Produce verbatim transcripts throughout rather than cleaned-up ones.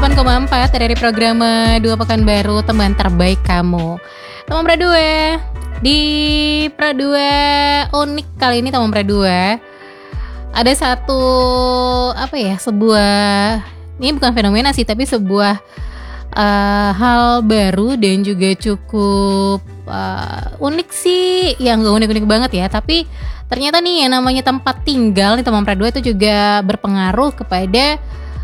delapan koma empat dari program Dua Pekanbaru, teman terbaik kamu. Teman Pra dua, di Pra dua unik kali ini teman Pra dua ada satu apa ya, sebuah, ini bukan fenomena sih, tapi sebuah uh, hal baru dan juga cukup uh, unik sih, yang gak unik-unik banget ya, tapi ternyata nih yang namanya tempat tinggal nih teman Pra dua itu juga berpengaruh kepada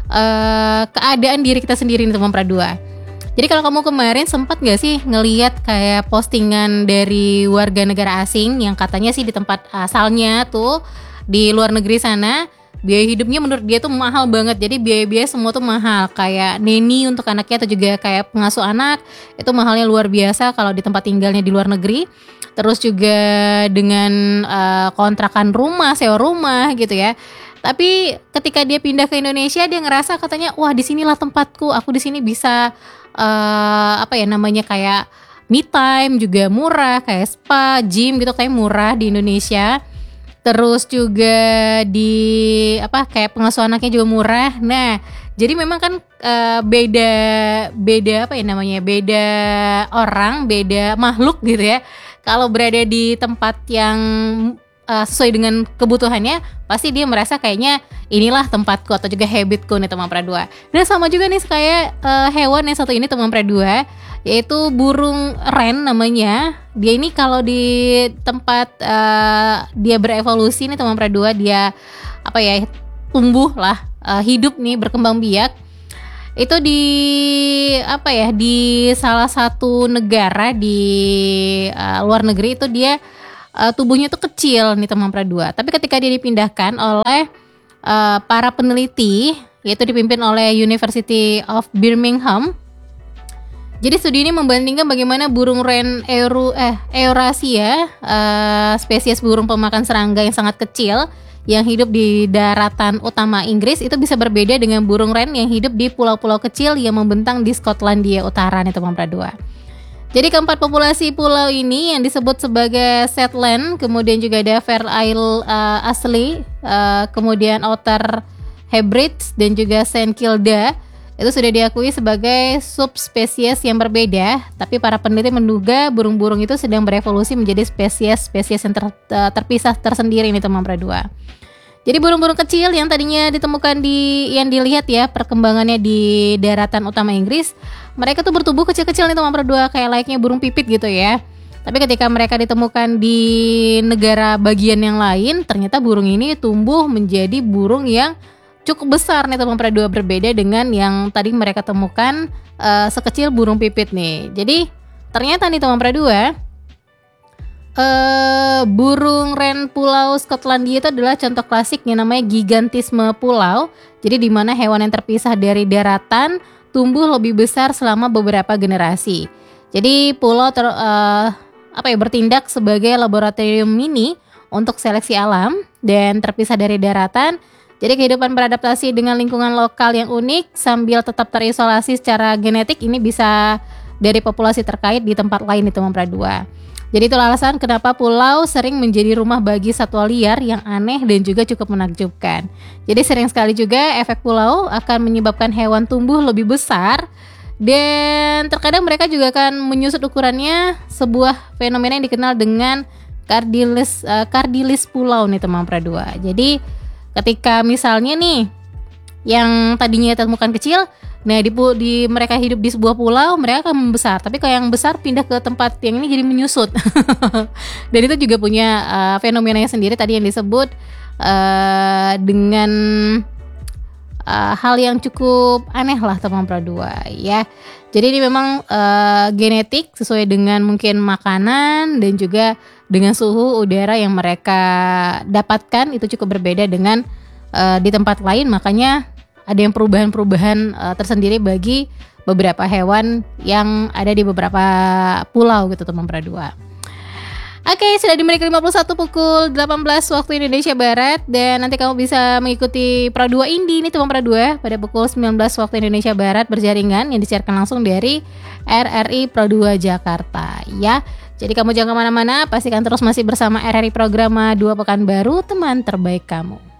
uh, keadaan diri kita sendiri nih teman Pra dua. Jadi kalau kamu kemarin sempat gak sih ngelihat kayak postingan dari warga negara asing yang katanya sih di tempat asalnya tuh di luar negeri sana biaya hidupnya menurut dia tuh mahal banget. Jadi biaya-biaya semua tuh mahal, kayak neni untuk anaknya atau juga kayak pengasuh anak itu mahalnya luar biasa kalau di tempat tinggalnya di luar negeri. Terus juga dengan uh, kontrakan rumah, sewa rumah gitu ya. Tapi ketika dia pindah ke Indonesia dia ngerasa katanya, wah di sinilah tempatku, aku di sini bisa uh, apa ya namanya kayak me time juga murah, kayak spa, gym gitu kayak murah di Indonesia. Terus juga di apa kayak pengasuh anaknya juga murah. Nah, jadi memang kan uh, beda beda apa ya namanya? Beda orang, beda makhluk gitu ya. Kalau berada di tempat yang uh, sesuai dengan kebutuhannya, pasti dia merasa kayaknya inilah tempatku atau juga habitku nih teman Pra dua. Dan sama juga nih kayak uh, hewan yang satu ini teman Pra dua, yaitu burung ren namanya. Dia ini kalau di tempat uh, dia berevolusi nih teman Pra dua, dia apa ya tumbuh lah, uh, hidup nih berkembang biak. Itu di apa ya di salah satu negara di uh, luar negeri itu dia uh, tubuhnya tuh kecil nih teman Pra dua. Tapi ketika dia dipindahkan oleh uh, para peneliti, yaitu dipimpin oleh University of Birmingham. Jadi studi ini membandingkan bagaimana burung ren Euro, eh, Eurasia, uh, spesies burung pemakan serangga yang sangat kecil yang hidup di daratan utama Inggris itu bisa berbeda dengan burung ren yang hidup di pulau-pulau kecil yang membentang di Skotlandia Utara nih teman Pra dua. Jadi keempat populasi pulau ini yang disebut sebagai Shetland, kemudian juga ada Fair Isle uh, asli, uh, kemudian Outer Hebrides dan juga Saint Kilda. Itu sudah diakui sebagai subspesies yang berbeda, tapi para peneliti menduga burung-burung itu sedang berevolusi menjadi spesies-spesies yang ter, terpisah tersendiri nih teman Pra dua. Jadi burung-burung kecil yang tadinya ditemukan di yang dilihat ya perkembangannya di daratan utama Inggris, mereka tuh bertubuh kecil-kecil nih teman Pra dua, kayak layaknya burung pipit gitu ya. Tapi ketika mereka ditemukan di negara bagian yang lain, ternyata burung ini tumbuh menjadi burung yang cukup besar nih teman Pra dua, berbeda dengan yang tadi mereka temukan uh, sekecil burung pipit nih. Jadi ternyata nih teman Pra dua, uh, burung ren pulau Skotlandia itu adalah contoh klasik yang namanya gigantisme pulau. Jadi di mana hewan yang terpisah dari daratan tumbuh lebih besar selama beberapa generasi. Jadi pulau ter, uh, apa ya bertindak sebagai laboratorium mini untuk seleksi alam dan terpisah dari daratan. Jadi kehidupan beradaptasi dengan lingkungan lokal yang unik sambil tetap terisolasi secara genetik ini bisa dari populasi terkait di tempat lain di teman Pra dua. Jadi itulah alasan kenapa pulau sering menjadi rumah bagi satwa liar yang aneh dan juga cukup menakjubkan. Jadi sering sekali juga efek pulau akan menyebabkan hewan tumbuh lebih besar dan terkadang mereka juga akan menyusut ukurannya, sebuah fenomena yang dikenal dengan kardilis uh, kardilis pulau nih teman Pra dua. Jadi ketika misalnya nih yang tadinya ditemukan kecil, nah di, di mereka hidup di sebuah pulau, mereka akan membesar. Tapi kalau yang besar pindah ke tempat yang ini jadi menyusut. Dan itu juga punya uh, fenomenanya sendiri tadi yang disebut uh, dengan uh, hal yang cukup aneh lah teman Pra dua ya. Jadi ini memang uh, genetik sesuai dengan mungkin makanan dan juga dengan suhu udara yang mereka dapatkan itu cukup berbeda dengan uh, di tempat lain. Makanya ada yang perubahan-perubahan uh, tersendiri bagi beberapa hewan yang ada di beberapa pulau gitu teman Pra dua. Oke, sudah di menit lima puluh satu pukul delapan belas waktu Indonesia Barat. Dan nanti kamu bisa mengikuti Pra dua Indie ini teman Pra dua pada pukul sembilan belas waktu Indonesia Barat berjaringan yang disiarkan langsung dari R R I Pro dua Jakarta ya. Jadi kamu jangan kemana-mana, pastikan terus masih bersama R R I Programa Dua Pekanbaru, teman terbaik kamu.